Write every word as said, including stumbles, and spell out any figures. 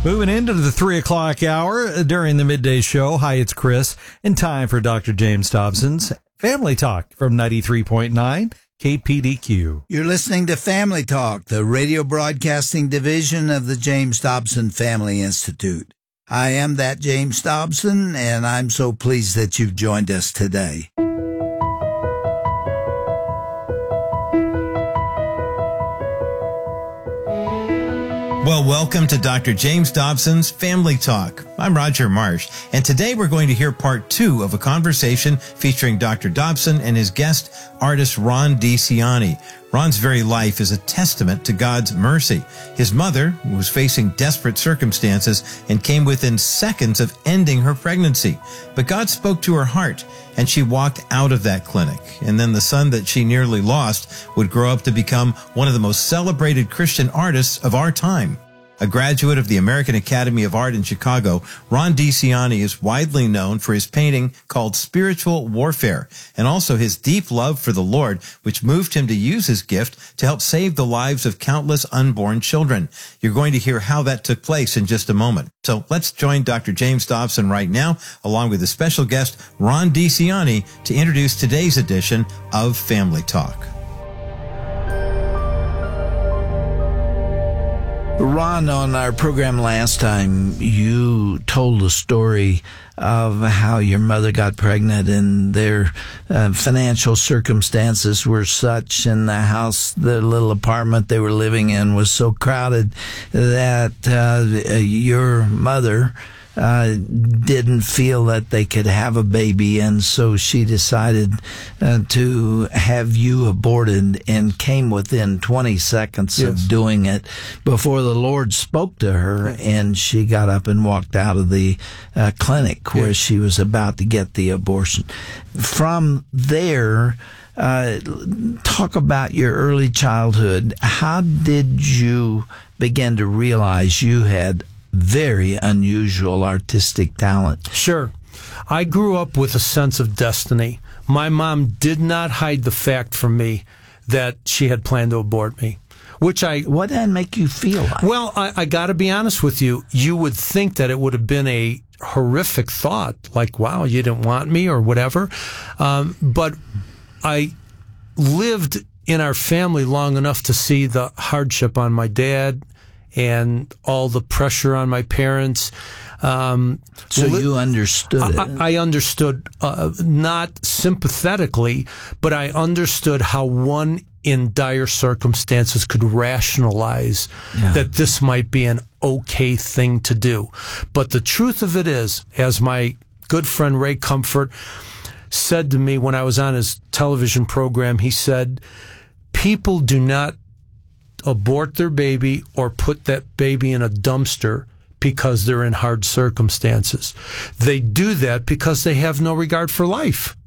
Moving into the three o'clock hour during the midday show. Hi, it's Chris, and time for Doctor James Dobson's Family Talk from ninety-three point nine K P D Q. You're listening to Family Talk, the radio broadcasting division of the James Dobson Family Institute. I am that James Dobson, and I'm so pleased that you've joined us today. Well, welcome to Doctor James Dobson's Family Talk. I'm Roger Marsh, and today we're going to hear part two of a conversation featuring Doctor Dobson and his guest, artist Ron DiCianni. Ron's very life is a testament to God's mercy. His mother was facing desperate circumstances and came within seconds of ending her pregnancy. But God spoke to her heart, and she walked out of that clinic. And then the son that she nearly lost would grow up to become one of the most celebrated Christian artists of our time. A graduate of the American Academy of Art in Chicago, Ron DiCianni is widely known for his painting called Spiritual Warfare, and also his deep love for the Lord, which moved him to use his gift to help save the lives of countless unborn children. You're going to hear how that took place in just a moment. So let's join Doctor James Dobson right now, along with a special guest, Ron DiCianni, to introduce today's edition of Family Talk. Ron, on our program last time, you told a story of how your mother got pregnant and their uh, financial circumstances were such, and the house, the little apartment they were living in was so crowded that uh, your mother Uh, didn't feel that they could have a baby, and so she decided uh, to have you aborted and came within twenty seconds yes. of doing it before the Lord spoke to her, and she got up and walked out of the uh, clinic where yes. she was about to get the abortion. From there, uh, talk about your early childhood. How did you begin to realize you had very unusual artistic talent? Sure. I grew up with a sense of destiny. My mom did not hide the fact from me that she had planned to abort me, which I... What did that make you feel like? Well, I, I got to be honest with you. You would think that it would have been a horrific thought, like, wow, you didn't want me or whatever. Um, but I lived in our family long enough to see the hardship on my dad and all the pressure on my parents. Um, so li- you understood I, it? I understood, uh, not sympathetically, but I understood how one in dire circumstances could rationalize yeah. that this might be an okay thing to do. But the truth of it is, as my good friend Ray Comfort said to me when I was on his television program, he said, people do not abort their baby or put that baby in a dumpster because they're in hard circumstances. They do that because they have no regard for life.